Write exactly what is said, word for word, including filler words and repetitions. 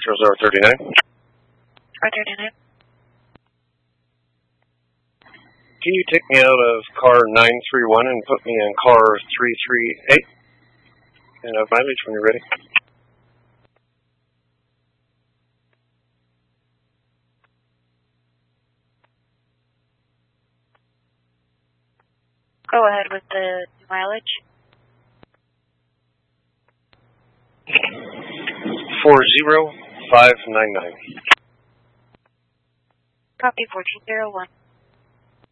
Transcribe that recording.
zero zero thirty-nine. four thirty-nine. Can you take me out of car nine three one and put me in car three three eight? And have mileage when you're ready. Go ahead with the mileage. four zero five nine nine. Copy fourteen zero one.